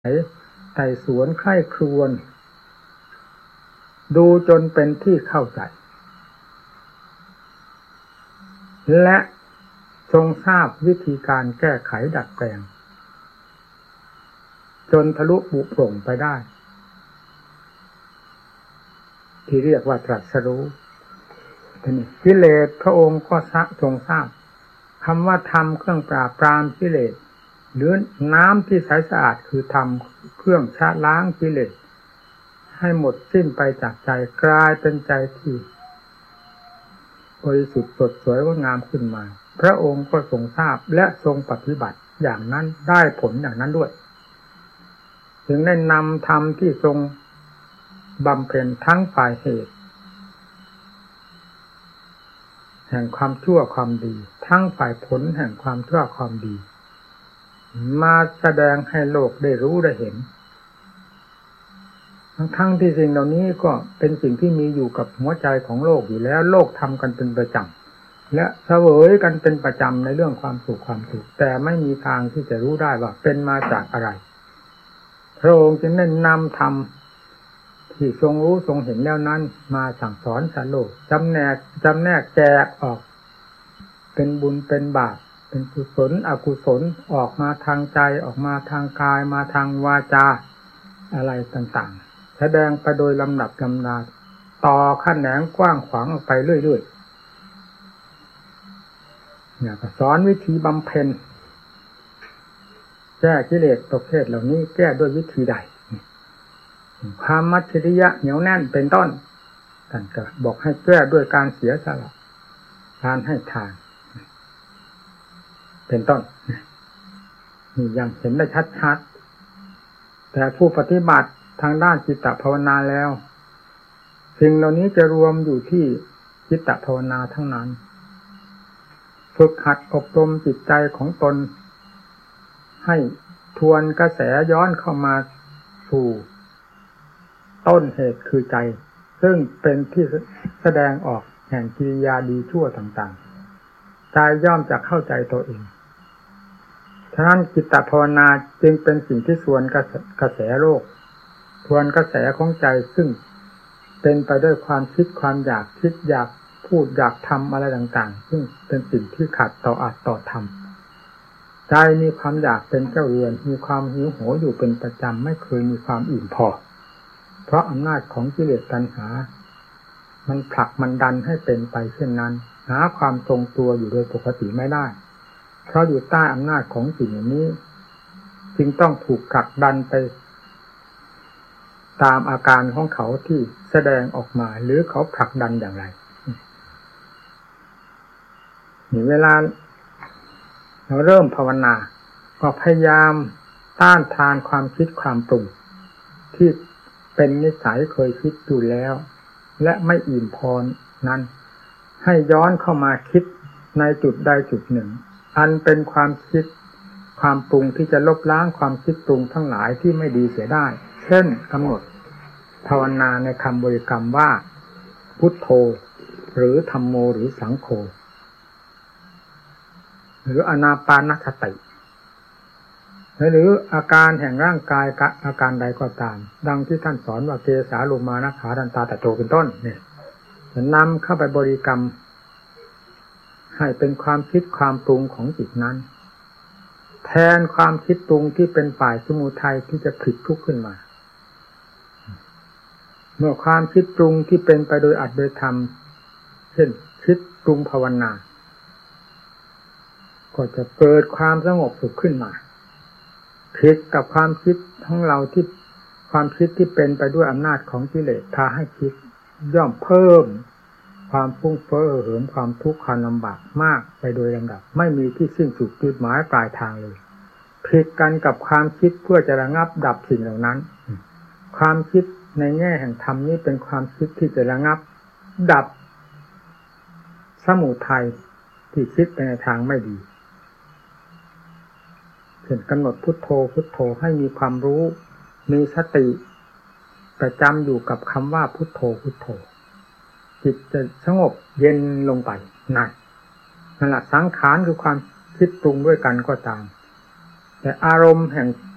ไต่สวนไข้ครวนดูจนเป็นที่เข้าใจและทรงทราบวิธีการแก้ไขดัดแปลงจนทะลุบุโปร่งไปได้ที่เรียกว่าตรัสรู้กิเลสพระองค์ก็ทรงทราบคำว่าธรรมเครื่องปราบปรามกิเลสหรือน้ำที่ใสสะอาดคือธรรมเครื่องชะล้างกิเลสให้หมดสิ้นไปจากใจกลายเป็นใจที่บริสุทธิ์สดสวยงดงามขึ้นมาพระองค์ก็ทรงทราบและทรงปฏิบัติอย่างนั้นได้ผลอย่างนั้นด้วยจึงได้นำธรรมที่ทรงบำเพ็ญทั้งฝ่ายเหตุแห่งความชั่วความดีทั้งฝ่ายผลแห่งความชั่วความดีมาแสดงให้โลกได้รู้ได้เห็นทั้งที่สิ่งเหล่านี้ก็เป็นสิ่งที่มีอยู่กับหัวใจของโลกอยู่แล้วโลกทำกันเป็นประจำและเสวยกันเป็นประจำในเรื่องความสุขความทุกข์แต่ไม่มีทางที่จะรู้ได้ว่าเป็นมาจากอะไรพระองค์จึงได้นำธรรมที่ทรงรู้ทรงเห็นแล้วนั้นมาสั่งสอนสัตว์โลกจำแนกแจกออกเป็นบุญเป็นบาปเป็นกุศลอกุศลออกมาทางใจออกมาทางกายมาทางวาจาอะไรต่างๆแสดงไปโดยลำดับลำดาต่อขแขนงกว้างขวางออกไปเรื่อยๆเนี่ยก็สอนวิธีบำเพ็ญแก้กิเลสประเภทเหล่านี้แก้ด้วยวิธีใดความมัจฉริยะเหนียวแน่นเป็นต้นท่านก็บอกให้แก้ด้วยการเสียสละการให้ทานเป็นต้นนี่ยังเห็นได้ชัดๆแต่ผู้ปฏิบัติทางด้านจิตตภาวนาแล้วสิ่งเหล่านี้จะรวมอยู่ที่จิตตภาวนาทั้งนั้นฝึกหัดอบรมจิตใจของตนให้ทวนกระแสย้อนเข้ามาสู่ต้นเหตุคือใจซึ่งเป็นที่แสดงออกแห่งกิริยาดีชั่วต่างๆใจย่อมจะเข้าใจตัวเองฉะนั้นจิตตภาวนาจึงเป็นสิ่งที่ทวนกระแสโลกทวนกระแสของใจซึ่งเป็นไปด้วยความคิดความอยากคิดอยากพูดอยากทำอะไรต่างๆซึ่งเป็นสิ่งที่ขัดต่ออัตต่อธรรมใจมีความอยากเป็นเจ้าเรือนมีความหิวโหยอยู่เป็นประจำไม่เคยมีความอิ่มพอเพราะอำนาจของกิเลสตัณหามันผลักมันดันให้เป็นไปเช่นนั้นหาความทรงตัวอยู่โดยปกติไม่ได้เพราะอยู่ใต้อำนาจของสิ่งนี้จึงต้องถูกผลักดันไปตามอาการของเขาที่แสดงออกมาหรือเขาผลักดันอย่างไรนี่เวลาเราเริ่มภาวนาก็พยายามต้านทานความคิดความปรุงที่เป็นนิสัยเคยคิดอยู่แล้วและไม่อิ่มพอนั้นให้ย้อนเข้ามาคิดในจุดใดจุดหนึ่งอันเป็นความคิดความปรุงที่จะลบล้างความคิดปรุงทั้งหลายที่ไม่ดีเสียได้เช่นกำหนดภาวนาในคำบริกรรมว่าพุทโธหรือธัมโมหรือสังโฆหรืออานาปานสติหรืออาการแห่งร่างกายอาการใดก็ตามดังที่ท่านสอนว่าเกสาโลมานะขาดันตาตะโจเป็นต้นเนี่ยจะนำเข้าไปบริกรรมให้เป็นความคิดความปรุงของจิตนั้นแทนความคิดปรุงที่เป็นฝ่ายสมุทัยที่จะผลิตทุกข์ขึ้นมาเมื่อความคิดปรุงที่เป็นไปโดยอัตโดยธรรมเช่นคิดปรุงภาวนาก็จะเกิดความสงบสุขขึ้นมาผิดกับความคิดของเราที่ความคิดที่เป็นไปด้วยอำนาจของกิเลสพาให้คิดย่อมเพิ่มความฟุ้งเฟ้อเหิมความทุกข์ความลำบากมากไปโดยลำดับไม่มีที่สิ้นสุดจุดหมายปลายทางเลยผิดกันกับความคิดเพื่อจะระงับดับสิ่งเหล่านั้นความคิดในแง่แห่งธรรมนี้เป็นความคิดที่จะระงับดับสมุทัยที่คิดไปในทางไม่ดีเช่นกำหนดพุทโธพุทโธให้มีความรู้มีสติประจำอยู่กับคำว่าพุทโธพุทโธจิตจะสงบเย็นลงไปนั่นแหละสังขารคือความคิดปรุงด้วยกันก็ตามแต่อารมณ์แห่ง